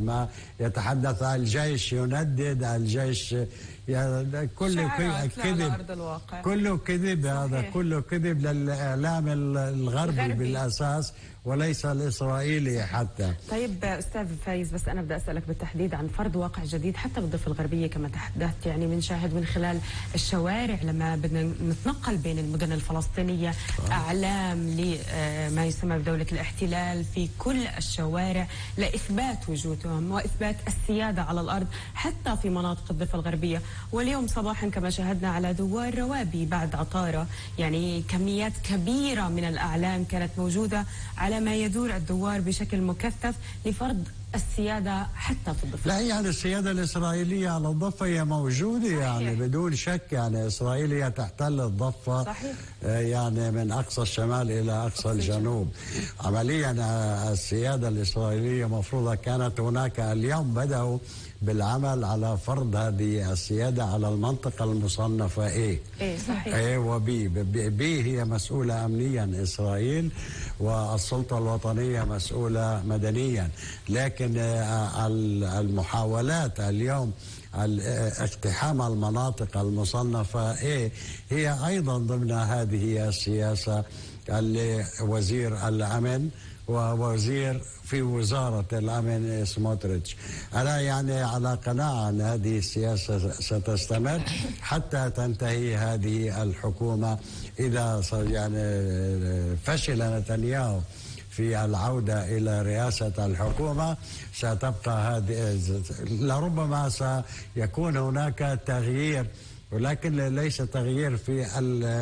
ما يتحدث عن الجيش يندد، الجيش كله كذب، كله كذب. هذا كله كذب للإعلام الغربي بالأساس وليس الإسرائيلي حتى. طيب أستاذ فايز، بس أنا بدي أسألك بالتحديد عن فرض واقع جديد حتى بالضفة الغربية كما تحدثت. يعني بنشاهد من خلال الشوارع لما بدنا نتنقل بين المدن الفلسطينية أعلام لما يسمى بدولة الاحتلال في كل الشوارع لإثبات وجودهم وإثبات السيادة على الأرض حتى في مناطق الضفة الغربية. واليوم صباحا كما شاهدنا على دوار روابي بعد عطارة، يعني كميات كبيرة من الأعلام كانت موجودة على ما يدور الدوار بشكل مكثف لفرض السيادة حتى في الضفة. لا يعني السيادة الإسرائيلية على الضفة هي موجودة، يعني بدون شك. يعني إسرائيل هي تحتل الضفة. صحيح. يعني من أقصى الشمال إلى أقصى الجنوب. عمليا السيادة الإسرائيلية مفروضة كانت هناك. اليوم بدأوا بالعمل على فرض هذه السيادة على المنطقة المصنفة A. صحيح. A و B. B هي مسؤولة أمنيا إسرائيل، والسلطة الوطنية مسؤولة مدنيا. لكن المحاولات اليوم اقتحام المناطق المصنفة A هي أيضا ضمن هذه السياسة. اللي وزير الأمن ووزير في وزارة الأمن سموتريتش، أنا يعني على قناعة أن هذه السياسة ستستمر حتى تنتهي هذه الحكومة. إذا يعني فشل نتنياهو في العودة إلى رئاسة الحكومة ستبقى هذه. لربما سيكون هناك تغيير، ولكن ليس تغيير في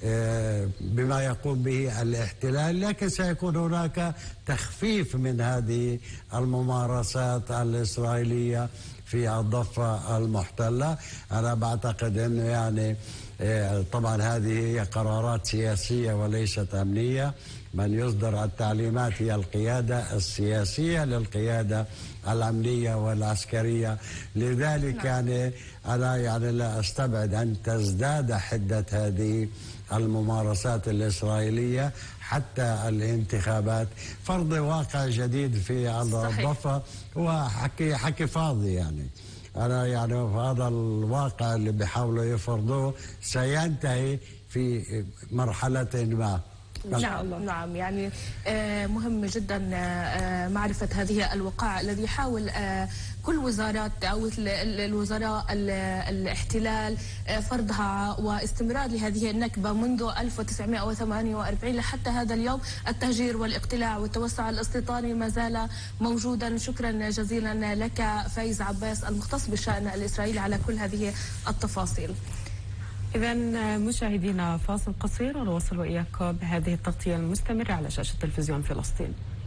بما يقوم به الاحتلال، لكن سيكون هناك تخفيف من هذه الممارسات الإسرائيلية في الضفة المحتلة. أنا بعتقد أنه يعني طبعا هذه هي قرارات سياسية وليست أمنية. من يصدر التعليمات هي القيادة السياسية للقيادة الأمنية والعسكرية. لذلك يعني أنا يعني لا أستبعد أن تزداد حدة هذه الممارسات الإسرائيلية حتى الانتخابات. فرض واقع جديد في الضفة هو حكي فاضي. يعني أنا يعني هذا الواقع اللي بيحاولوا يفرضوه سينتهي في مرحلة ما. نعم يعني مهم جدا معرفة هذه الوقائع الذي يحاول كل وزارات أو الوزراء الاحتلال فرضها واستمرار لهذه النكبة منذ 1948 لحتى هذا اليوم. التهجير والاقتلاع والتوسع الاستيطاني ما زال موجودا. شكرا جزيلا لك فايز عباس المختص بالشأن الإسرائيلي على كل هذه التفاصيل. إذا مشاهدينا فاصل قصير ونواصل وإياكم بهذه التغطية المستمرة على شاشة تلفزيون فلسطين.